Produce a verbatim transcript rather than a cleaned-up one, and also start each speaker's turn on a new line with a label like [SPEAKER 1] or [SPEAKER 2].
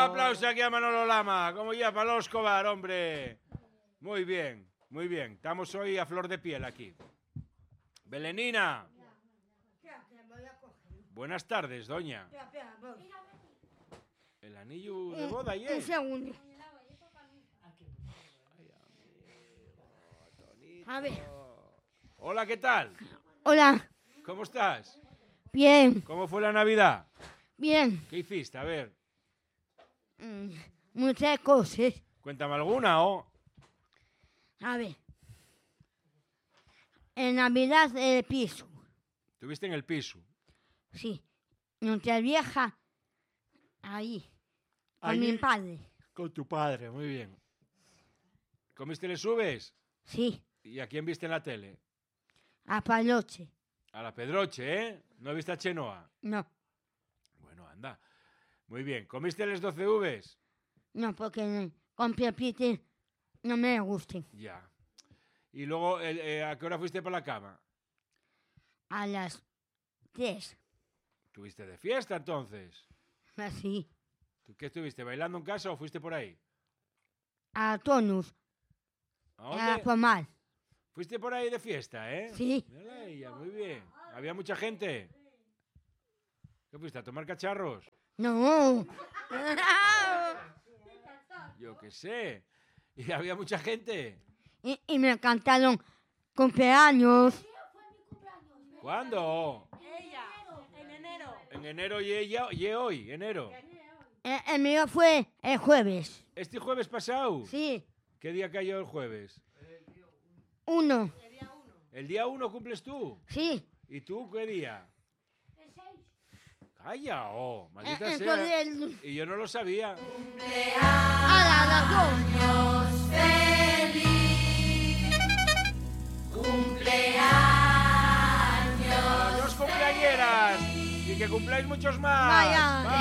[SPEAKER 1] aplauso aquí a Manolo Lama, como ya para los Escobar, hombre. Muy bien, muy bien. Estamos hoy a flor de piel aquí. Belenina. Buenas tardes, doña. El anillo de boda ayer.
[SPEAKER 2] Un segundo. A ver.
[SPEAKER 1] Hola, ¿qué tal?
[SPEAKER 2] Hola.
[SPEAKER 1] ¿Cómo estás?
[SPEAKER 2] Bien.
[SPEAKER 1] ¿Cómo fue la Navidad?
[SPEAKER 2] Bien.
[SPEAKER 1] ¿Qué hiciste? A ver.
[SPEAKER 2] Mm, muchas cosas.
[SPEAKER 1] Cuéntame alguna, ¿o?
[SPEAKER 2] A ver. En Navidad el piso.
[SPEAKER 1] ¿Estuviste en el piso?
[SPEAKER 2] Sí. Nuestra vieja. Ahí. Con
[SPEAKER 1] Allí.
[SPEAKER 2] mi padre.
[SPEAKER 1] Con tu padre, muy bien. ¿Comiste les subes?
[SPEAKER 2] Sí.
[SPEAKER 1] ¿Y a quién viste en la tele?
[SPEAKER 2] A Paloche.
[SPEAKER 1] A la Pedroche, ¿eh? ¿No viste a Chenoa?
[SPEAKER 2] No.
[SPEAKER 1] Bueno, anda. Muy bien. ¿Comiste les doce uvas?
[SPEAKER 2] No, porque con Pepite no me gustan.
[SPEAKER 1] Ya. ¿Y luego eh, eh, a qué hora fuiste para la cama?
[SPEAKER 2] A las tres.
[SPEAKER 1] ¿Tuviste de fiesta entonces?
[SPEAKER 2] Así.
[SPEAKER 1] ¿Tú qué estuviste? ¿Bailando en casa o fuiste por ahí?
[SPEAKER 2] A Tonus.
[SPEAKER 1] ¿A
[SPEAKER 2] A
[SPEAKER 1] dónde?
[SPEAKER 2] Pomal.
[SPEAKER 1] Fuiste por ahí de fiesta, ¿eh?
[SPEAKER 2] Sí.
[SPEAKER 1] Mírala ella, muy bien. ¿Había mucha gente? ¿Qué fuiste, a tomar cacharros?
[SPEAKER 2] No.
[SPEAKER 1] Yo qué sé. ¿Y había mucha gente?
[SPEAKER 2] y, y me cantaron cumpleaños.
[SPEAKER 1] ¿Cuándo?
[SPEAKER 3] Ella, en enero.
[SPEAKER 1] En enero y ella, y hoy, enero.
[SPEAKER 2] El, el mío fue el jueves.
[SPEAKER 1] ¿Este jueves pasado?
[SPEAKER 2] Sí.
[SPEAKER 1] ¿Qué día cayó el jueves?
[SPEAKER 2] Uno.
[SPEAKER 1] ¿El día uno cumples tú?
[SPEAKER 2] Sí.
[SPEAKER 1] ¿Y tú qué día?
[SPEAKER 3] El seis.
[SPEAKER 1] ¡Calla! ¡Oh! Maldita
[SPEAKER 2] Eh,
[SPEAKER 1] sea.
[SPEAKER 2] entonces el-
[SPEAKER 1] Y yo no lo sabía.
[SPEAKER 2] A la- las dos.
[SPEAKER 1] ¡A las dos cumpleañeras! ¡Y que cumpláis muchos más!
[SPEAKER 2] Vaya.